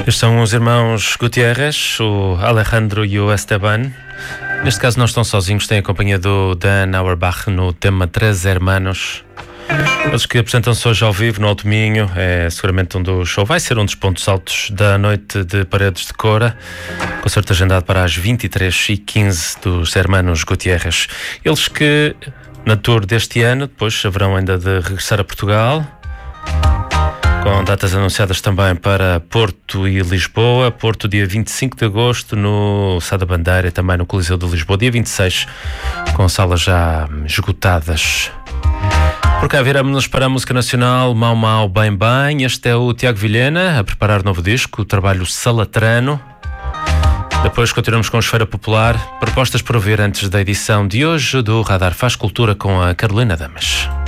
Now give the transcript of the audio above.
Estes são os irmãos Gutierrez, o Alejandro e o Esteban. Neste caso não estão sozinhos, têm a companhia do Dan Auerbach no tema Tres Hermanos. Eles que apresentam-se hoje ao vivo no Alto Minho, é seguramente vai ser um dos pontos altos da noite de Paredes de Cora, concerto agendado para as 23h15 dos Hermanos Gutierrez. Eles que na tour deste ano, depois haverão ainda de regressar a Portugal, com datas anunciadas também para Porto e Lisboa. Porto dia 25 de agosto no Sá da Bandeira e também no Coliseu de Lisboa dia 26, com salas já esgotadas. Por cá viramos-nos para a música nacional, Mau Mau Bem Bem. Este é o Tiago Vilhena a preparar novo disco, o trabalho Salatrano. Depois continuamos com a Esfera Popular, propostas para ouvir antes da edição de hoje do Radar Faz Cultura com a Carolina Damas.